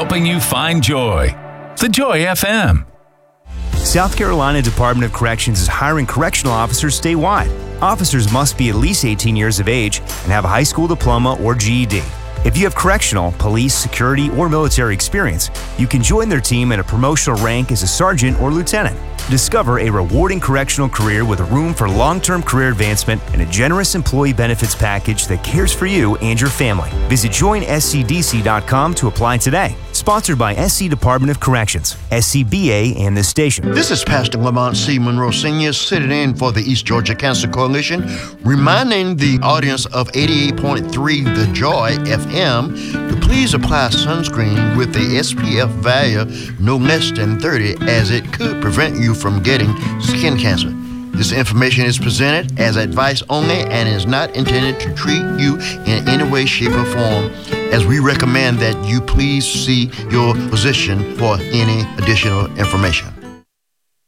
helping you find joy. The Joy FM. South Carolina Department of Corrections is hiring correctional officers statewide. Officers must be at least 18 years of age and have a high school diploma or GED. If you have correctional, police, security, or military experience, you can join their team at a promotional rank as a sergeant or lieutenant. Discover a rewarding correctional career with room for long-term career advancement and a generous employee benefits package that cares for you and your family. Visit joinscdc.com to apply today. Sponsored by SC Department of Corrections, SCBA, and this station. This is Pastor Lamont C. Monroe Sr. sitting in for the East Georgia Cancer Coalition, reminding the audience of 88.3 The Joy FM to please apply sunscreen with the SPF value no less than 30, as it could prevent you from getting skin cancer. This information is presented as advice only and is not intended to treat you in any way, shape, or form, as we recommend that you please see your physician for any additional information.